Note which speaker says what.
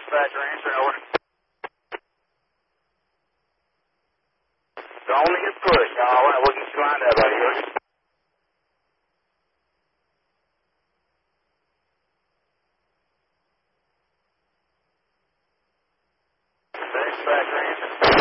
Speaker 1: Dispatcher answer, over. Don't need to push. All right, we'll get you lined up, buddy. Dispatcher answer.